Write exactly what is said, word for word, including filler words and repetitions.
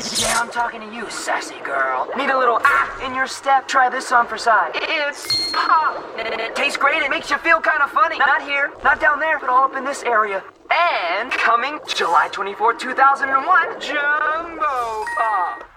Yeah, I'm talking to you, sassy girl. Need a little ah in your step? Try this on for size. It's pop. It tastes great. It makes you feel kind of funny. Not here, not down there, but all up in this area. And coming July twenty-fourth, two thousand one, Jumbo Pop.